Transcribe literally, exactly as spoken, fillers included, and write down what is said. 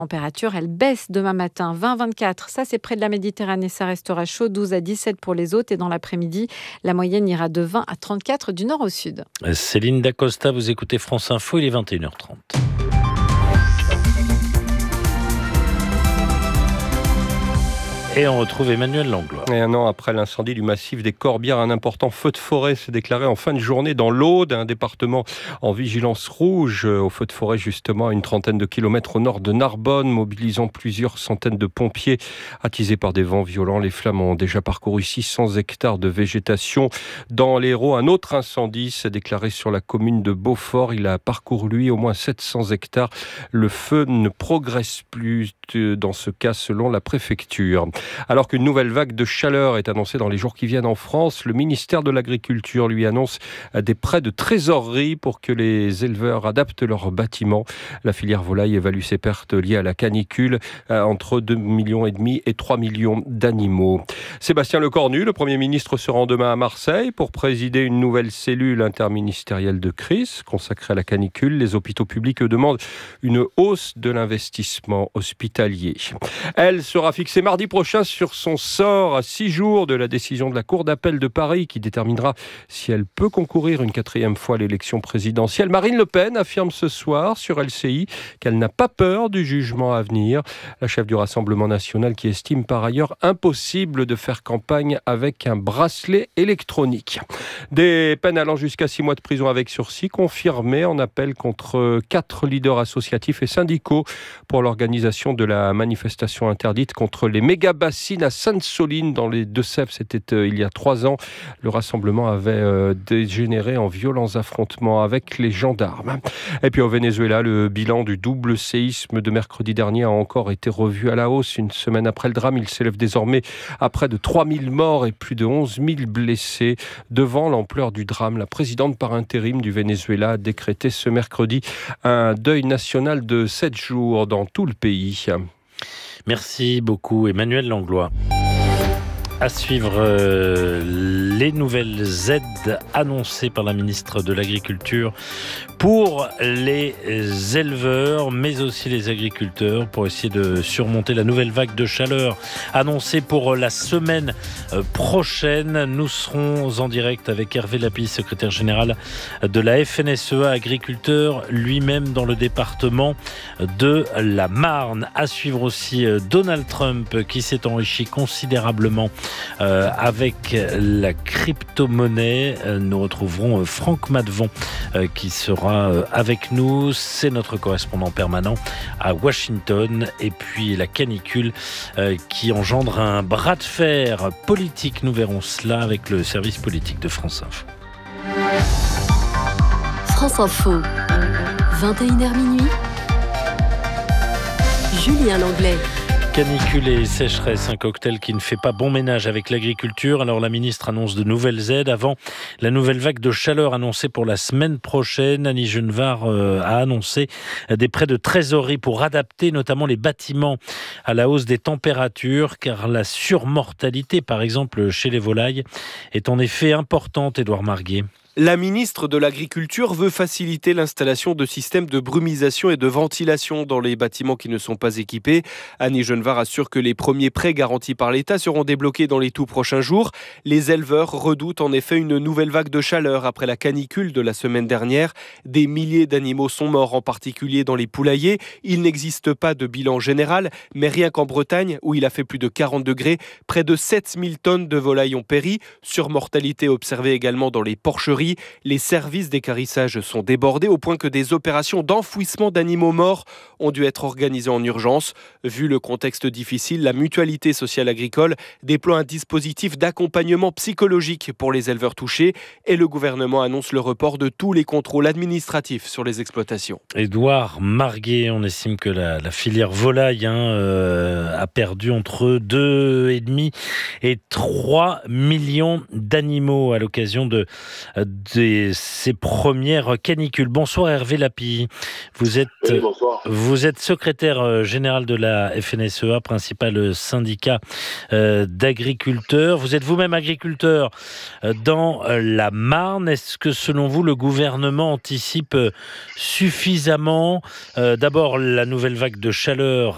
Température, elle baisse demain matin, vingt à vingt-quatre. Ça, c'est près de la Méditerranée, ça restera chaud, douze à dix-sept pour les autres. Et dans l'après-midi, la moyenne ira de vingt à trente-quatre du nord au sud. Céline Dacosta, vous écoutez France Info, il est vingt et une heures trente. Et on retrouve Emmanuel Langlois. Et un an après l'incendie du massif des Corbières, un important feu de forêt s'est déclaré en fin de journée dans l'Aude, un département en vigilance rouge. Au feu de forêt, justement, à une trentaine de kilomètres au nord de Narbonne, mobilisant plusieurs centaines de pompiers. Attisés par des vents violents, les flammes ont déjà parcouru six cents hectares de végétation. Dans l'Hérault, un autre incendie s'est déclaré sur la commune de Beaufort. Il a parcouru, lui, au moins sept cents hectares. Le feu ne progresse plus dans ce cas, selon la préfecture. Alors qu'une nouvelle vague de chaleur est annoncée dans les jours qui viennent en France, le ministère de l'Agriculture lui annonce des prêts de trésorerie pour que les éleveurs adaptent leurs bâtiments. La filière volaille évalue ses pertes liées à la canicule entre deux millions et demi et trois millions d'animaux. Sébastien Lecornu, le Premier ministre, se rend demain à Marseille pour présider une nouvelle cellule interministérielle de crise consacrée à la canicule. Les hôpitaux publics demandent une hausse de l'investissement hospitalier. Elle sera fixée mardi prochain sur son sort à six jours de la décision de la Cour d'appel de Paris qui déterminera si elle peut concourir une quatrième fois à l'élection présidentielle. Marine Le Pen affirme ce soir sur L C I qu'elle n'a pas peur du jugement à venir. La chef du Rassemblement national qui estime par ailleurs impossible de faire campagne avec un bracelet électronique. Des peines allant jusqu'à six mois de prison avec sursis confirmées en appel contre quatre leaders associatifs et syndicaux pour l'organisation de la manifestation interdite contre les méga bassines à Sainte-Soline dans les Deux-Sèvres. C'était euh, il y a trois ans. Le rassemblement avait euh, dégénéré en violents affrontements avec les gendarmes. Et puis au Venezuela, le bilan du double séisme de mercredi dernier a encore été revu à la hausse. Une semaine après le drame, il s'élève désormais à près de trois mille morts et plus de onze mille blessés. Devant l'ampleur du drame, la présidente par intérim du Venezuela a décrété ce mercredi un deuil national de sept jours dans tout le pays. Merci beaucoup Emmanuel Langlois. À suivre euh, les nouvelles aides annoncées par la ministre de l'Agriculture pour les éleveurs, mais aussi les agriculteurs, pour essayer de surmonter la nouvelle vague de chaleur annoncée pour la semaine prochaine. Nous serons en direct avec Hervé Lapie, secrétaire général de la F N S E A, agriculteur lui-même dans le département de la Marne. À suivre aussi Donald Trump qui s'est enrichi considérablement Euh, avec la crypto-monnaie. Euh, nous retrouverons euh, Franck Maddevon euh, qui sera euh, avec nous. C'est notre correspondant permanent à Washington. Et puis la canicule euh, qui engendre un bras de fer politique. Nous verrons cela avec le service politique de France Info. France Info, vingt et une heures minuit. Julien Langlais. Canicule et sécheresse, un cocktail qui ne fait pas bon ménage avec l'agriculture. Alors la ministre annonce de nouvelles aides avant la nouvelle vague de chaleur annoncée pour la semaine prochaine. Annie Genevard euh, a annoncé des prêts de trésorerie pour adapter notamment les bâtiments à la hausse des températures, car la surmortalité, par exemple chez les volailles, est en effet importante, Édouard Marguet. La ministre de l'Agriculture veut faciliter l'installation de systèmes de brumisation et de ventilation dans les bâtiments qui ne sont pas équipés. Annie Genevard assure que les premiers prêts garantis par l'État seront débloqués dans les tout prochains jours. Les éleveurs redoutent en effet une nouvelle vague de chaleur après la canicule de la semaine dernière. Des milliers d'animaux sont morts, en particulier dans les poulaillers. Il n'existe pas de bilan général, mais rien qu'en Bretagne, où il a fait plus de quarante degrés, près de sept mille tonnes de volailles ont péri. Surmortalité observée également dans les porcheries. Les services d'équarrissage sont débordés au point que des opérations d'enfouissement d'animaux morts ont dû être organisées en urgence. Vu le contexte difficile, la Mutualité sociale agricole déploie un dispositif d'accompagnement psychologique pour les éleveurs touchés et le gouvernement annonce le report de tous les contrôles administratifs sur les exploitations. Édouard Marguet, on estime que la, la filière volaille hein, euh, a perdu entre deux virgule cinq et trois millions d'animaux à l'occasion de de ces premières canicules. Bonsoir Hervé Lapie. Vous êtes, oui, bonsoir. Vous êtes secrétaire général de la F N S E A, principal syndicat euh, d'agriculteurs. Vous êtes vous-même agriculteur dans la Marne. Est-ce que selon vous, le gouvernement anticipe suffisamment euh, d'abord la nouvelle vague de chaleur